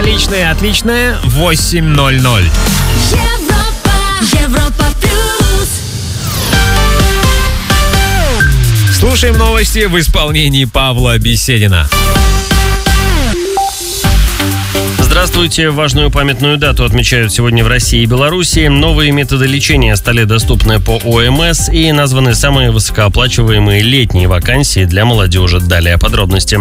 Столичная отличная 8:00. Европа плюс. Слушаем новости в исполнении Павла Беседина. Здравствуйте. Важную памятную дату отмечают сегодня в России и Беларуси. Новые методы лечения стали доступны по ОМС и названы самые высокооплачиваемые летние вакансии для молодежи. Далее подробности.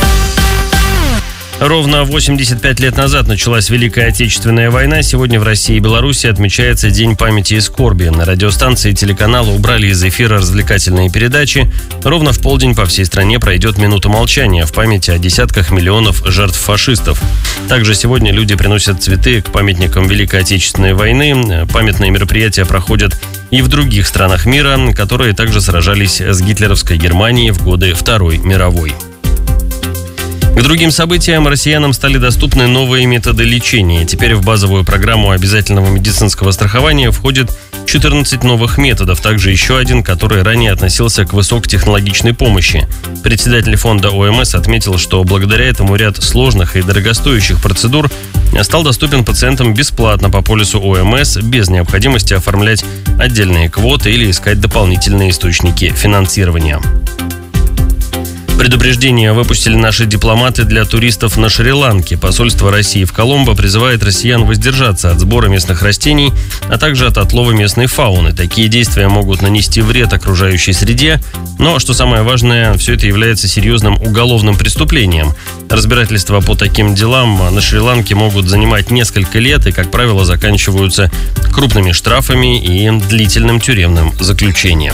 Ровно 85 лет назад началась Великая Отечественная война. Сегодня в России и Беларуси отмечается День памяти и скорби. На радиостанции и телеканалы убрали из эфира развлекательные передачи. Ровно в полдень по всей стране пройдет минута молчания в память о десятках миллионов жертв фашистов. Также сегодня люди приносят цветы к памятникам Великой Отечественной войны. Памятные мероприятия проходят и в других странах мира, которые также сражались с гитлеровской Германией в годы Второй мировой. К другим событиям россиянам стали доступны новые методы лечения. Теперь в базовую программу обязательного медицинского страхования входит 14 новых методов. Также еще один, который ранее относился к высокотехнологичной помощи. Председатель фонда ОМС отметил, что благодаря этому ряд сложных и дорогостоящих процедур стал доступен пациентам бесплатно по полису ОМС, без необходимости оформлять отдельные квоты или искать дополнительные источники финансирования. Предупреждение выпустили наши дипломаты для туристов на Шри-Ланке. Посольство России в Коломбо призывает россиян воздержаться от сбора местных растений, а также от отлова местной фауны. Такие действия могут нанести вред окружающей среде, но, что самое важное, все это является серьезным уголовным преступлением. Разбирательства по таким делам на Шри-Ланке могут занимать несколько лет и, как правило, заканчиваются крупными штрафами и длительным тюремным заключением.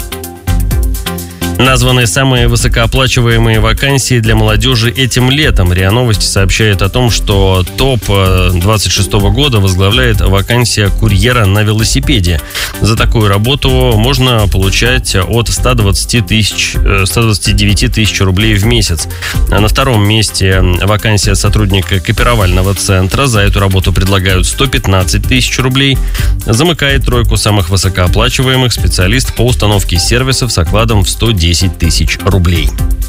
Названы самые высокооплачиваемые вакансии для молодежи этим летом. РИА Новости сообщает о том, что топ 26 года возглавляет вакансия курьера на велосипеде. За такую работу можно получать от 129 тысяч рублей в месяц. На втором месте вакансия сотрудника копировального центра. За эту работу предлагают 115 тысяч рублей. Замыкает тройку самых высокооплачиваемых специалист по установке сервисов с окладом в 110 тысяч рублей.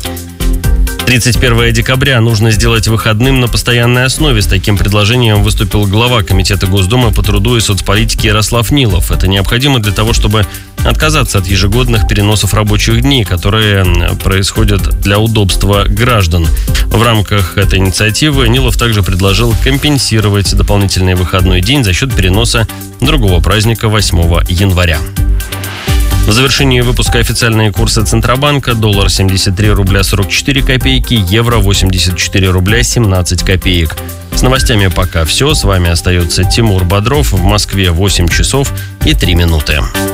31 декабря нужно сделать выходным на постоянной основе. С таким предложением выступил глава Комитета Госдумы по труду и соцполитике Ярослав Нилов. Это необходимо для того, чтобы отказаться от ежегодных переносов рабочих дней, которые происходят для удобства граждан. В рамках этой инициативы Нилов также предложил компенсировать дополнительный выходной день за счет переноса другого праздника 8 января. В завершении выпуска официальные курсы Центробанка. Доллар 73 рубля 44 копейки, евро 84 рубля 17 копеек. С новостями пока все. С вами остается Тимур Бодров. В Москве 8 часов и 3 минуты.